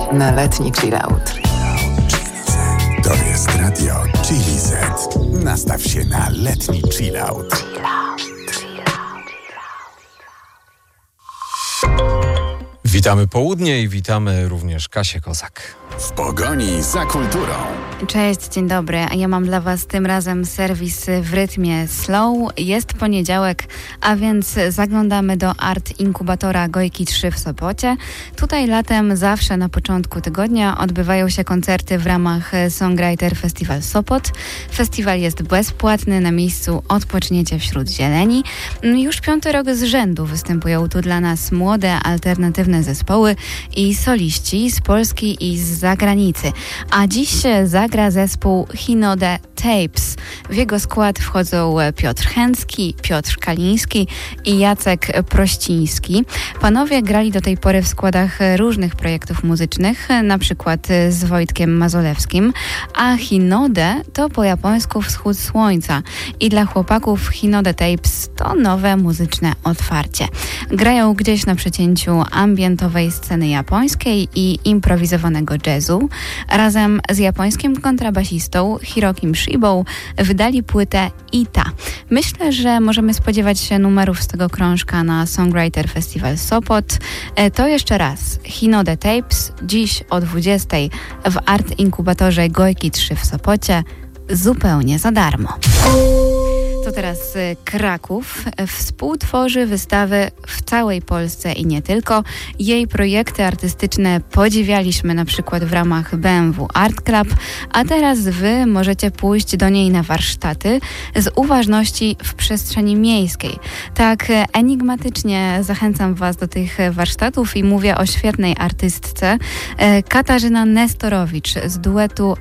na letni chillout. To jest radio Chili Z. Nastaw się na letni chillout. Witamy południe i witamy również Kasię Kozak. W pogoni za kulturą. Cześć, dzień dobry. A ja mam dla Was tym razem serwis w rytmie slow. Jest poniedziałek, a więc zaglądamy do Art Inkubatora Gojki 3 w Sopocie. Tutaj latem zawsze na początku tygodnia odbywają się koncerty w ramach Songwriter Festival Sopot. Festiwal jest bezpłatny, na miejscu odpoczniecie wśród zieleni. Już 5. rok z rzędu występują tu dla nas młode, alternatywne zespoły i soliści z Polski i z zagranicy. A dziś zagra zespół Hinode Tapes. W jego skład wchodzą Piotr Chęcki, Piotr Kaliński i Jacek Prościński. Panowie grali do tej pory w składach różnych projektów muzycznych, na przykład z Wojtkiem Mazolewskim, a Hinode to po japońsku wschód słońca i dla chłopaków Hinode Tapes to nowe muzyczne otwarcie. Grają gdzieś na przecięciu ambientowej sceny japońskiej i improwizowanego jazzu. Razem z japońskim kontrabasistą Hirokim Shibą wydali płytę Ita. Myślę, że możemy spodziewać się numerów z tego krążka na Songwriter Festival Sopot. To jeszcze raz Hinode Tapes, dziś o 20:00 w Art Inkubatorze Gojki 3 w Sopocie, zupełnie za darmo. To teraz Kraków. Współtworzy wystawy w całej Polsce i nie tylko. Jej projekty artystyczne podziwialiśmy na przykład w ramach BMW Art Club, a teraz Wy możecie pójść do niej na warsztaty z uważności w przestrzeni miejskiej. Tak enigmatycznie zachęcam Was do tych warsztatów i mówię o świetnej artystce Katarzyna Nestorowicz z duetu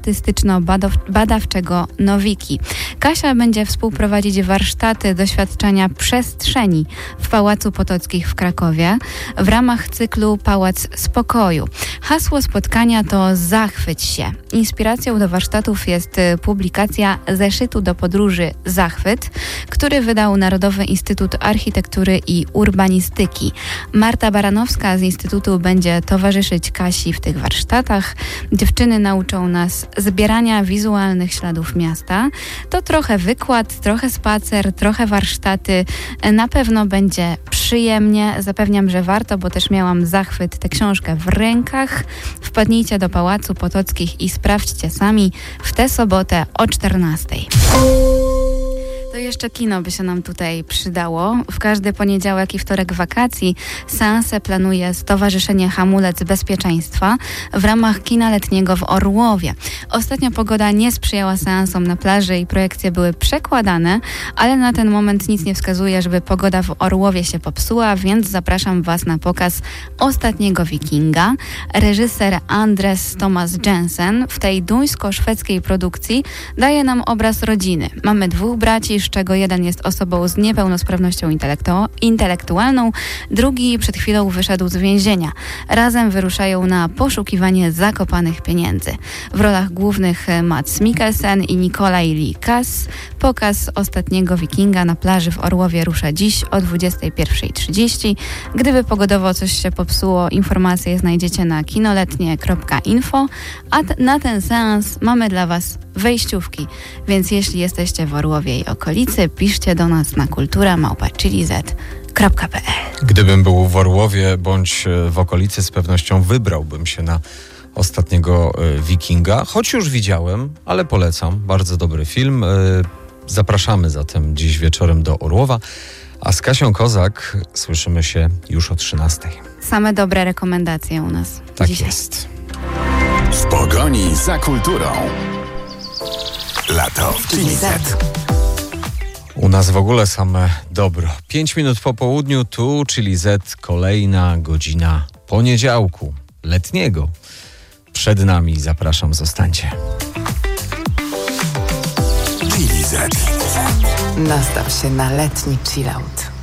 artystyczno-badawczego Nowiki. Kasia będzie współprowadzić warsztaty doświadczenia przestrzeni w Pałacu Potockich w Krakowie w ramach cyklu Pałac Spokoju. Hasło spotkania to Zachwyć się. Inspiracją do warsztatów jest publikacja zeszytu do podróży Zachwyt, który wydał Narodowy Instytut Architektury i Urbanistyki. Marta Baranowska z Instytutu będzie towarzyszyć Kasi w tych warsztatach. Dziewczyny nauczą nas zbierania wizualnych śladów miasta. To trochę wykład, trochę spacer, trochę warsztaty. Na pewno będzie przyjemnie. Zapewniam, że warto, bo też miałam zachwyt tę książkę w rękach. Wpadnijcie do Pałacu Potockich i sprawdźcie sami w tę sobotę o 14:00. To jeszcze kino by się nam tutaj przydało. W każdy poniedziałek i wtorek wakacji seanse planuje Stowarzyszenie Hamulec Bezpieczeństwa w ramach kina letniego w Orłowie. Ostatnio pogoda nie sprzyjała seansom na plaży i projekcje były przekładane, ale na ten moment nic nie wskazuje, żeby pogoda w Orłowie się popsuła, więc zapraszam Was na pokaz Ostatniego Wikinga. Reżyser Andres Thomas Jensen w tej duńsko-szwedzkiej produkcji daje nam obraz rodziny. Mamy 2 braci, z czego jeden jest osobą z niepełnosprawnością intelektualną, drugi przed chwilą wyszedł z więzienia. Razem wyruszają na poszukiwanie zakopanych pieniędzy. W rolach głównych Mads Mikkelsen i Nikolaj Lee Kass. Pokaz Ostatniego Wikinga na plaży w Orłowie rusza dziś o 21:30. Gdyby pogodowo coś się popsuło, informacje znajdziecie na kinoletnie.info, a na ten seans mamy dla Was wejściówki, więc jeśli jesteście w Orłowie i okolicy, piszcie do nas na kultura@chiliz.pl. Gdybym był w Orłowie bądź w okolicy, z pewnością wybrałbym się na Ostatniego Wikinga, choć już widziałem, ale polecam. Bardzo dobry film. Zapraszamy zatem dziś wieczorem do Orłowa, a z Kasią Kozak słyszymy się już o 13:00. Same dobre rekomendacje u nas Tak dzisiaj. jest. W pogoni za kulturą. Lato w Chili Z. U nas w ogóle same dobro. 5 minut po południu, tu Chili Z, kolejna godzina poniedziałku letniego. Przed nami, zapraszam, zostańcie. Chili Z. Nastaw się na letni chillout.